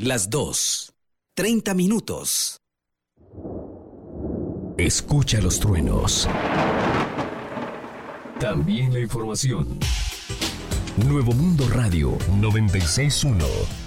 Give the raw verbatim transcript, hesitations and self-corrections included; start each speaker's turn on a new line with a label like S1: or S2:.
S1: las dos. treinta minutos.
S2: Escucha los truenos. También la información. Nuevo Mundo Radio noventa y seis punto uno.